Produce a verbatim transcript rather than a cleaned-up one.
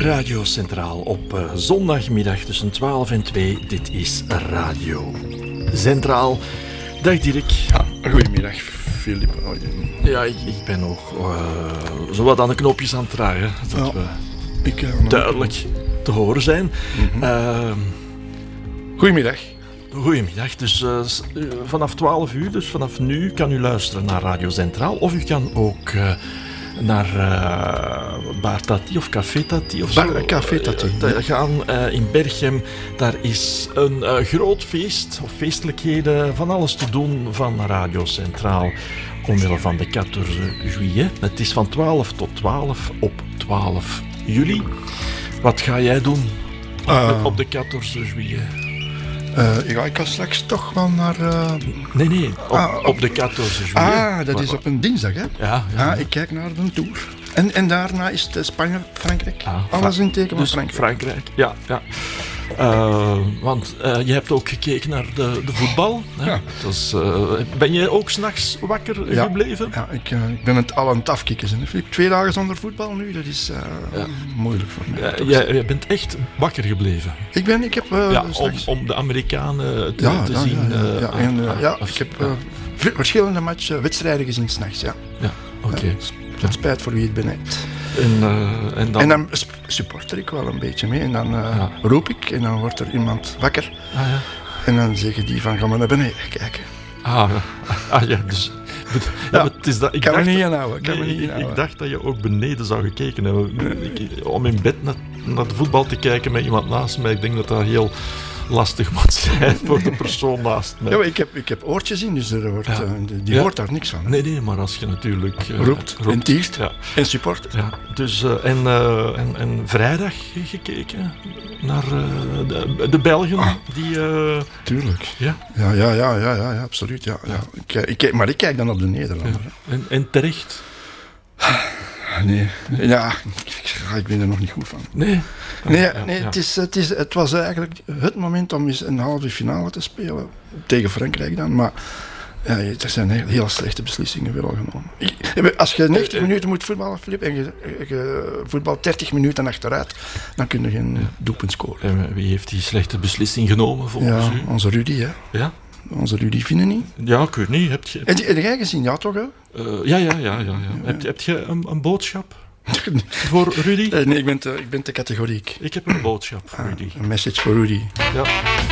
Radio Centraal op uh, zondagmiddag tussen twaalf en twee. Dit is Radio Centraal. Dag Dirk. Ja, goedemiddag Filip. Ja, ik, ik ben nog uh, zo wat aan de knopjes aan het draaien. Dat ja, we ik, uh, duidelijk te horen zijn. Mm-hmm. Uh, Goedemiddag. Goedemiddag. Dus uh, vanaf twaalf uur, dus vanaf nu, kan u luisteren naar Radio Centraal. Of u kan ook uh, naar uh, Bar Tati of Café Tati of Bar, zo Café Tati. Uh, te gaan uh, in Berchem. Daar is een uh, groot feest of feestelijkheden, van alles te doen van Radio Centraal. Omwille van de veertien juillet. Het is van twaalf tot twaalf op twaalf juli. Wat ga jij doen uh, op de veertien juillet? Uh, ja, ik ga straks toch wel naar... Uh... Nee, nee, op, ah, op... op de veertien juillet. Ah, dat is op een dinsdag, hè? Ja. ja. Ah, ik kijk naar de Tour. En, en daarna is het Spanje, Frankrijk. Ah, Alles Fra- in teken van dus Frankrijk. Frankrijk, ja. ja. Uh, want uh, je hebt ook gekeken naar de, de voetbal. Hè? Ja. Dus, uh, ben je ook 's nachts wakker ja. gebleven? Ja, ik, uh, ik ben het al aan het afkikken. Filip, twee dagen zonder voetbal nu, dat is uh, ja. moeilijk voor mij. Uh, jij, jij bent echt wakker gebleven. Ik ben, ik heb... Uh, ja, om, straks... om de Amerikanen te, ja, te ja, zien. Ja, ja, ja. Uh, En, uh, uh, ja als, ik heb uh, v- verschillende match, uh, wedstrijden gezien s'nachts, ja. Ja, oké. Okay. Ja, spijt voor wie het benijdt. En, uh, en, dan... en dan supporter ik wel een beetje mee. En dan uh, ja. roep ik en dan wordt er iemand wakker. Ah, ja. En dan zeggen die van, ga maar naar beneden kijken. Ah, ah ja, dus... Ja, ja, het is dat, ik kan dacht, me niet inhouden. Kan nee, me niet inhouden. Ik dacht dat je ook beneden zou gekeken hebben. Nee. Ik, om in bed naar, naar de voetbal te kijken met iemand naast mij. Ik denk dat dat heel lastig moet zijn voor de persoon naast mij. Ja, maar ik heb, ik heb oortjes in, dus er wordt, ja. uh, die ja. hoort daar niks van. Hè? Nee, nee, maar als je natuurlijk... Uh, roept, roept en tiert ja. en support. Ja, dus, uh, en, uh, en, en vrijdag gekeken naar uh, de, de Belgen ah. die... Uh, Tuurlijk. Ja, ja, ja, ja, ja, ja, ja absoluut. Ja, ja. Ik, ik, maar ik kijk dan op de Nederlander. Ja. En, en terecht? Nee, ja, ik ben er nog niet goed van. Nee? Nee, ja, nee ja. Het, is, het, is, het was eigenlijk het moment om eens een halve finale te spelen. Tegen Frankrijk dan, maar ja, er zijn heel, heel slechte beslissingen wel genomen. Ik, als je negentig minuten moet voetballen, Filip, en je, je voetbalt dertig minuten achteruit, dan kun je geen ja. doelpunt scoren. En wie heeft die slechte beslissing genomen volgens ja, u? Onze Rudy, hè. Ja? Onze Rudy vinden niet. Ja, ik weet niet. Heb je... Heb je, heb jij gezien? Ja, toch? Hè? Uh, ja, ja, ja. ja, ja. ja. Heb, heb je een, een boodschap voor Rudy? Nee, nee ik, ben te, ik ben te categoriek. Ik heb een boodschap voor ah, Rudy. Een message voor Rudy. Ja.